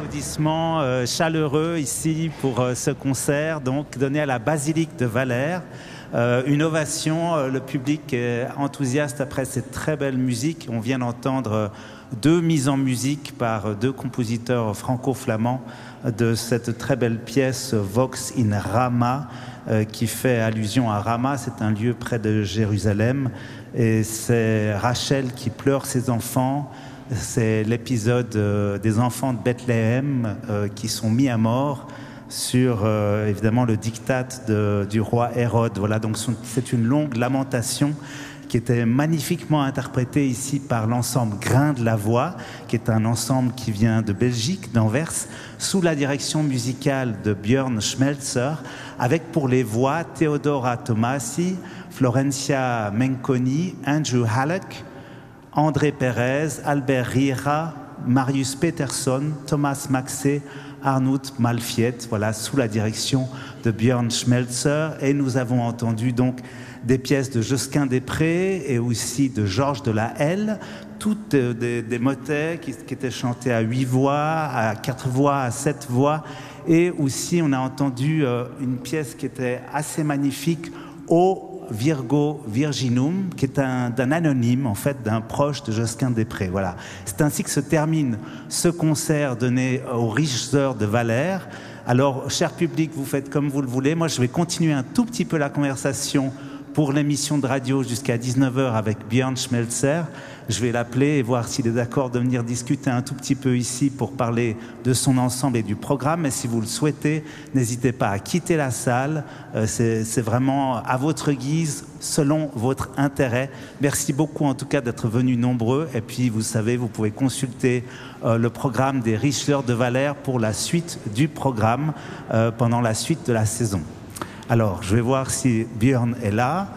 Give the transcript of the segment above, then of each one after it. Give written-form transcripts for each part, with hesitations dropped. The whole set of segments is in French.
applaudissements chaleureux ici pour ce concert, donc donné à la Basilique de Valers. Une ovation, le public est enthousiaste après cette très belle musique. On vient d'entendre deux mises en musique par deux compositeurs franco-flamands de cette très belle pièce Vox in Rama, qui fait allusion à Rama, c'est un lieu près de Jérusalem, et c'est Rachel qui pleure ses enfants. C'est l'épisode des enfants de Bethléem qui sont mis à mort sur évidemment le diktat du roi Hérode. Voilà, donc c'est une longue lamentation qui était magnifiquement interprétée ici par l'ensemble Grain de la Voix, qui est un ensemble qui vient de Belgique, d'Anvers, sous la direction musicale de Björn Schmelzer, avec pour les voix Theodora Tomasi, Florencia Menconi, Andrew Halleck, André Pérez, Albert Riera, Marius Peterson, Thomas Maxé, Arnout Malfiet, voilà, sous la direction de Björn Schmelzer. Et nous avons entendu donc des pièces de Josquin des Prés et aussi de Georges de la Helle, toutes des motets qui étaient chantés à 8 voix, à 4 voix, à 7 voix. Et aussi, on a entendu une pièce qui était assez magnifique, au Virgo Virginum, qui est d'un anonyme, en fait, d'un proche de Josquin des Prés. Voilà. C'est ainsi que se termine ce concert donné aux Richters de Valers. Alors, cher public, vous faites comme vous le voulez. Moi, je vais continuer un tout petit peu la conversation pour l'émission de radio jusqu'à 19h avec Björn Schmelzer. Je vais l'appeler et voir s'il est d'accord de venir discuter un tout petit peu ici pour parler de son ensemble et du programme. Mais si vous le souhaitez, n'hésitez pas à quitter la salle. C'est vraiment à votre guise, selon votre intérêt. Merci beaucoup en tout cas d'être venus nombreux. Et puis, vous savez, vous pouvez consulter le programme des Richters de Valers pour la suite du programme pendant la suite de la saison. Alors, je vais voir si Björn est là.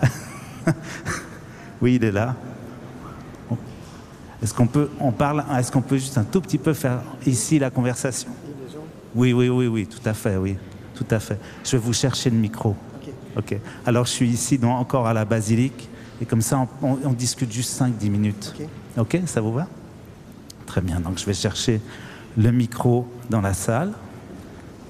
Oui, il est là. Est-ce qu'on peut juste un tout petit peu faire ici la conversation? Oui, tout à fait, oui, tout à fait. Je vais vous chercher le micro. Ok. Alors, je suis ici encore à la Basilique, et comme ça, on discute juste 5-10 minutes. Ok, ça vous va? Très bien, donc je vais chercher le micro dans la salle.